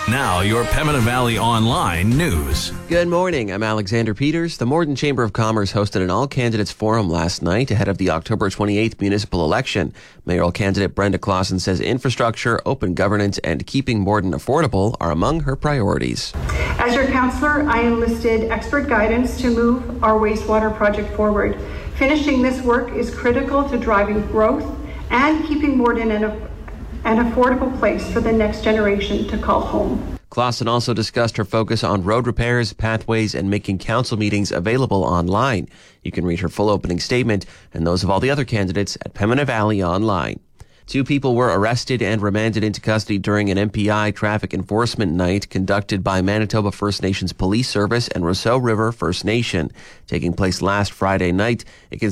Now, your Pembina Valley Online news. Good morning. I'm Alexander Peters. The Morden Chamber of Commerce hosted an all-candidates forum last night ahead of the October 28th municipal election. Mayoral candidate Brenda Clausen says infrastructure, open governance, and keeping Morden affordable are among her priorities. As your councillor, I enlisted expert guidance to move our wastewater project forward. Finishing this work is critical to driving growth and keeping Morden an affordable place for the next generation to call home. Clausen also discussed her focus on road repairs, pathways, and making council meetings available online. You can read her full opening statement and those of all the other candidates at Pembina Valley Online. 2 people were arrested and remanded into custody during an MPI traffic enforcement night conducted by Manitoba First Nations Police Service and Rousseau River First Nation. Taking place last Friday night, it